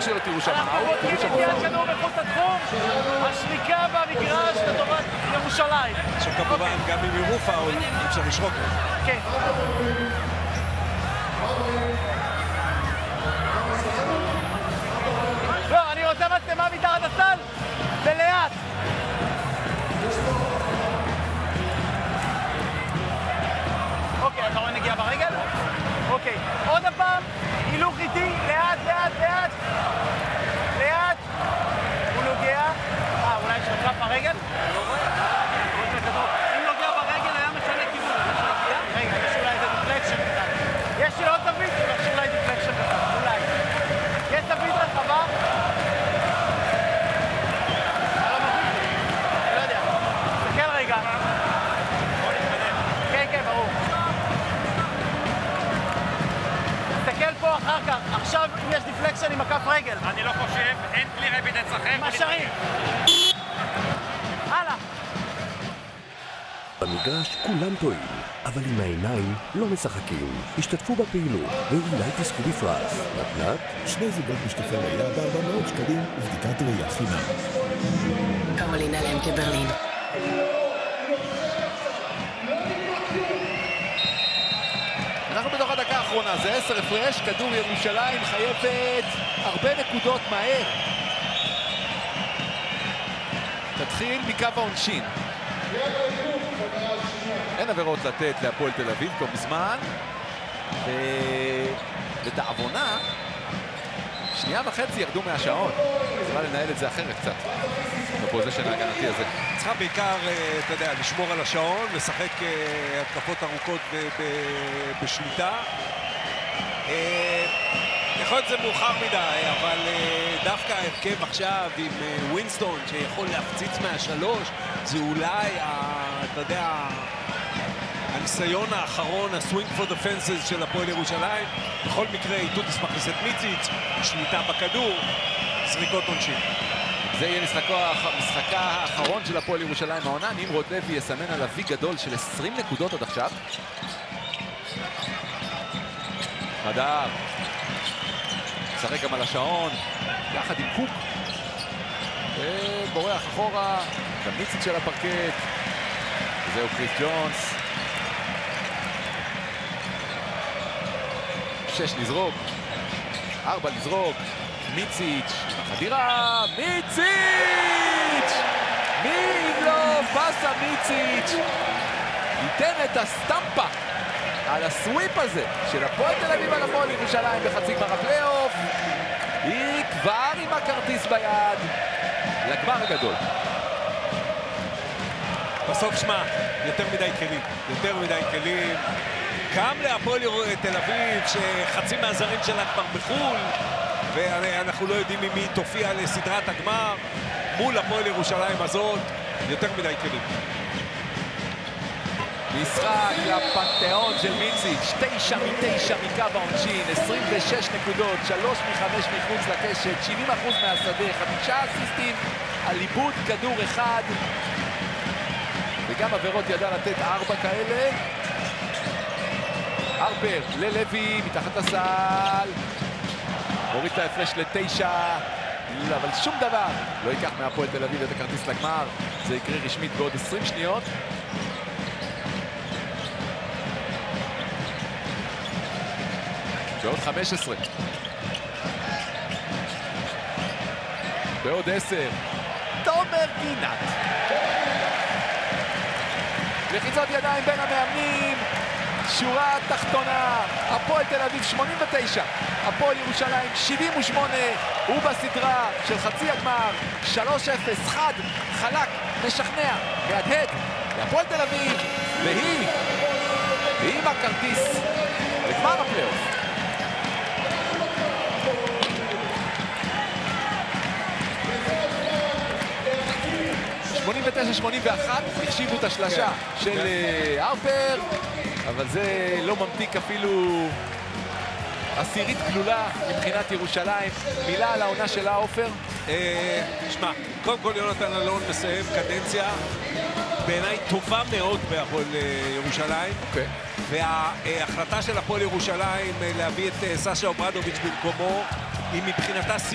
שלו, תראו שם. אנחנו בודקים נטיית כדור מחוץ לתחום, השריקה במגרש לטובת ירושלים. שכמובן גם אם יראו פאול, אי אפשר לשרוק. כן. לא, אני רוצה מצלמה מתחת הסל, ולאט. אוקיי, אתה רואה נגיעה ברגל? אוקיי, עוד הפעם, הילוך איטי, לאט, לאט, לאט. לאט. הוא נוגע. אולי שלושה ברגל? לא רואה. אם נוגע ברגל היה משנה כיוון. רגע, יש אולי איזה דיפלקשן קטן. יש לי עוד תווית, יש אולי דיפלקשן קטן. אולי. יש תווית רחבה. לא יודע. תסתכל רגע. כן, כן, ברור. תסתכל פה אחר כך. עכשיו אם יש דיפלקשן עם הכף רגל. אני לא חושב, אין כלי רביד אצלכם. משרים. הלאה. במגרש כולם טועים, אבל עם העיניים לא משחקים. השתתפו בפעילות, ואולי תזכו בפרס. מתנת? 2 זוגות משקפי ראייה ב-400 שקלים ובדיקת ראייה חינם. קרולינה למקה ברלין. אנחנו בתוך הדקה האחרונה, זה 10 הפרש, כדור ירושלים חייבת הרבה נקודות מהר. תתחיל מקו העונשין. אין עבירות לתת להפועל תל אביב כבר מזמן, ולדאבונה 2.5 ירדו מהשעון. צריכה לנהל את זה אחרת קצת, בפוזיישן ההגנתי הזה. צריכה בעיקר, אתה יודע, לשמור על השעון, לשחק התקפות ארוכות בשליטה. יכול להיות זה מאוחר מדי, אבל דווקא ההרכב עכשיו עם ווינסטון שיכול להפציץ מהשלוש, זה אולי, אתה יודע, הניסיון האחרון, הסווינג פור דפנסס של הפועל ירושלים. בכל מקרה, איתות ישמח לשאת מיציץ', שליטה בכדור, זריקות עונשין. זה יהיה משחקה האחרון של הפועל ירושלים העונה. נמרוד לוי יסמן עליו וי גדול של 20 נקודות עד עכשיו. חדר. משחק גם על השעון, יחד עם קוק. בורח אחורה, גם מיציץ' של הפרקט. וזהו קריס ג'ונס. 6 לזרוק, 4 לזרוק. מיציץ', חדירה, מיציץ'! מי אם לא פסה מיציץ' ייתן את הסטמפה על הסוויפ הזה של הפועל תל אביב על הפועל ירושלים בחצי גמר הפלייאוף. היא כבר עם הכרטיס ביד לגמר הגדול. בסוף שמע, יותר מדי כלים. גם להפועל תל אביב שחצי מהזרים שלה כבר בחו"ל, ואנחנו לא יודעים אם היא תופיע לסדרת הגמר. מול הפועל ירושלים הזאת, יותר מדי כלים. משחק לפנתיאון של מיציץ', 9 מ-9 מקו העונשין, 26 נקודות, 3 מ-5 מחוץ לקשת, 70% מהשדה, 5 אסיסטים על איבוד כדור אחד, וגם עבירות ידע לתת 4 כאלה. הרפר ללוי, מתחת לסל, מוריד את ההפרש ל9, אבל שום דבר לא ייקח מהפועל תל אביב את הכרטיס לגמר. זה יקרה רשמית בעוד 20 שניות. בעוד 15. בעוד 10. תומר גינת. לחיצות ידיים בין המאמנים. שורה תחתונה. הפועל תל אביב 89. הפועל ירושלים 78. ובסדרה של חצי הגמר 3-0. חד, חלק, משכנע, מהדהד להפועל תל אביב. והיא עם הכרטיס לגמר הפלייאוף. 89-81, החשיבו את השלשה של הרפר, אבל זה לא ממתיק אפילו עשירית גלולה מבחינת ירושלים. מילה על העונה שלה, עופר? שמע, קודם כל יונתן אלון מסיים קדנציה בעיניי טובה מאוד בהפועל ירושלים. וההחלטה של הפועל ירושלים להביא את סשה אוברדוביץ' במקומו היא מבחינתה